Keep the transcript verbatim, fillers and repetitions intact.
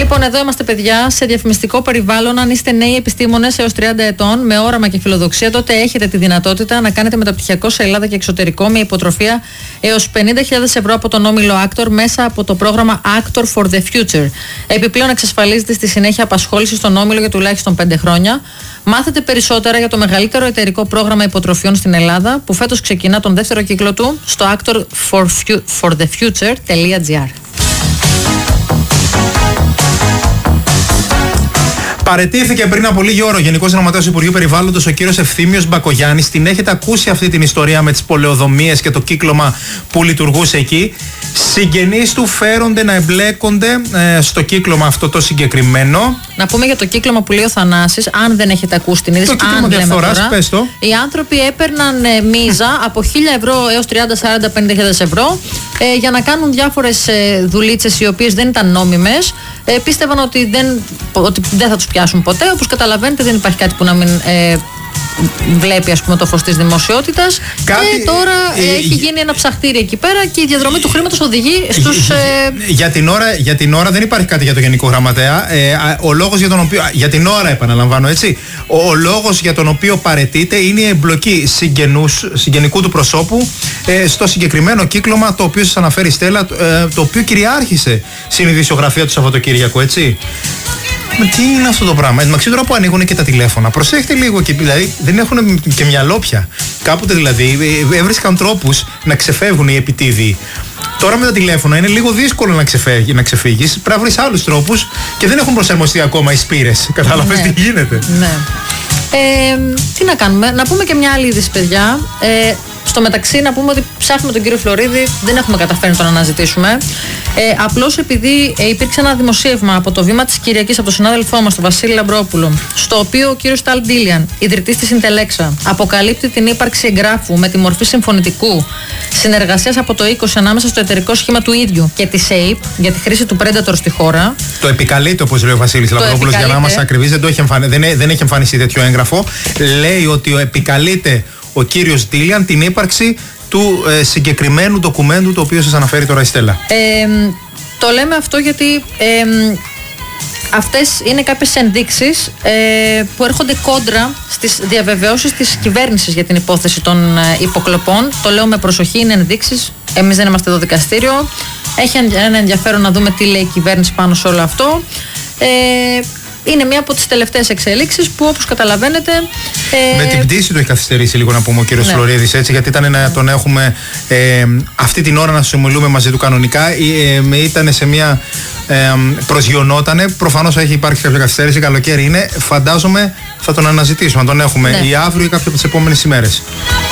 Λοιπόν, εδώ είμαστε, παιδιά, σε διαφημιστικό περιβάλλον. Αν είστε νέοι επιστήμονες έως τριάντα ετών, με όραμα και φιλοδοξία, τότε έχετε τη δυνατότητα να κάνετε μεταπτυχιακό σε Ελλάδα και εξωτερικό με υποτροφία έως πενήντα χιλιάδες ευρώ από τον όμιλο Actor μέσα από το πρόγραμμα Actor for the Future. Επιπλέον, εξασφαλίζεται στη συνέχεια απασχόληση στον όμιλο για τουλάχιστον πέντε χρόνια. Μάθετε περισσότερα για το μεγαλύτερο εταιρικό πρόγραμμα υποτροφιών στην Ελλάδα, που φέτος ξεκινά τον δεύτερο κύκλο του στο actor for the future τελεία gr. Παραιτήθηκε πριν από λίγη ώρα ο Γενικός Γραμματέας του Υπουργείου Περιβάλλοντος, ο κύριος Ευθύμιος Μπακογιάννης. Την έχετε ακούσει αυτή την ιστορία με τις πολεοδομίες και το κύκλωμα που λειτουργούσε εκεί. Συγγενείς του φέρονται να εμπλέκονται ε, στο κύκλωμα αυτό το συγκεκριμένο. Να πούμε για το κύκλωμα που λέει ο Θανάσης, αν δεν έχετε ακούσει την είδηση. Το κύκλωμα διαφθοράς, πες το. Οι άνθρωποι έπαιρναν ε, μίζα από χίλια ευρώ έως τριάντα, σαράντα, πενήντα χιλιάδες ευρώ ε, για να κάνουν διάφορες ε, δουλίτσες οι οποίες δεν ήταν νόμιμες. Ε, πίστευαν ότι δεν, ότι δεν θα τους πιάσουν ποτέ. Όπως καταλαβαίνετε, δεν υπάρχει κάτι που να μην ε, βλέπει, ας πούμε, το φως της δημοσιότητας. Κάτι, και τώρα ε, έχει γίνει ένα ψαχτήρι εκεί πέρα και η διαδρομή του χρήματος οδηγεί στους... Ε... Για, την ώρα, για την ώρα δεν υπάρχει κάτι για το Γενικό Γραμματέα. Ε, ο λόγος για τον οποίο... Για την ώρα, επαναλαμβάνω, έτσι. Ο, ο λόγος για τον οποίο παραιτείται είναι η εμπλοκή συγγενούς, συγγενικού του προσώπου ε, στο συγκεκριμένο κύκλωμα, το οποίο σας αναφέρει η Στέλλα, ε, το οποίο κυριάρχησε στην ειδησιογραφία του Σαββατοκύριακου, έτσι. Μα τι είναι αυτό το πράγμα? Εντάξει, τώρα που ανοίγουν και τα τηλέφωνα, προσέχετε λίγο και δηλαδή δεν έχουν και μυαλό πια. Κάποτε δηλαδή έβρισκαν τρόπους να ξεφεύγουν οι επιτίδιοι. Τώρα με τα τηλέφωνα είναι λίγο δύσκολο να, ξεφεύγει, να ξεφύγεις. Πρέπει να βρεις άλλους τρόπους και δεν έχουν προσαρμοστεί ακόμα οι σπήρες. Κατάλαβες ναι. τι γίνεται? Ναι. Ε, τι να κάνουμε, να πούμε και μια άλλη είδηση, παιδιά. Ε, στο μεταξύ, να πούμε ότι ψάχνουμε τον κύριο Φλωρίδη, δεν έχουμε καταφέρει να τον αναζητήσουμε. Ε, απλώς επειδή ε, υπήρξε ένα δημοσίευμα από το Βήμα της Κυριακής από τον συνάδελφό μας, τον Βασίλη Λαμπρόπουλο, στο οποίο ο κύριος Ταλ Ντίλιαν, ιδρυτής της Συντελέξα, αποκαλύπτει την ύπαρξη εγγράφου με τη μορφή συμφωνητικού συνεργασίας από το είκοσι ανάμεσα στο εταιρικό σχήμα του ίδιου και τη ΣΕΙΠ για τη χρήση του Predator στη χώρα. Το επικαλείται, όπως λέει ο Βασίλης Λαμπρόπουλος, για να είμαστε ακριβείς, δεν, εμφανι... δεν, δεν έχει εμφανιστεί τέτοιο έγγραφο. Λέει ότι επικαλείται ο κύριος Ντίλιαν την ύπαρξη του ε, συγκεκριμένου ντοκουμέντου, το οποίο σας αναφέρει τώρα η Στέλλα. Ε, το λέμε αυτό γιατί ε, αυτές είναι κάποιες ενδείξεις ε, που έρχονται κόντρα στις διαβεβαιώσεις της κυβέρνησης για την υπόθεση των ε, υποκλοπών. Το λέω με προσοχή, είναι ενδείξεις. Εμείς δεν είμαστε εδώ δικαστήριο. Έχει ένα ενδιαφέρον να δούμε τι λέει η κυβέρνηση πάνω σε όλο αυτό. Ε, Είναι μία από τις τελευταίες εξελίξεις που, όπως καταλαβαίνετε. Ε... Με την πτήση του έχει καθυστερήσει λίγο, να πούμε, ο κύριος ναι. Φλωρίδης, έτσι, γιατί ήταν να τον έχουμε ε, αυτή την ώρα να συνομιλούμε μαζί του κανονικά. Ε, ε, ήταν σε μία. Ε, προσγειωνότανε. Προφανώς έχει υπάρξει κάποια καθυστέρηση. Καλοκαίρι είναι. Φαντάζομαι θα τον αναζητήσουμε, να τον έχουμε ναι. ή αύριο ή κάποια από τις επόμενες ημέρες.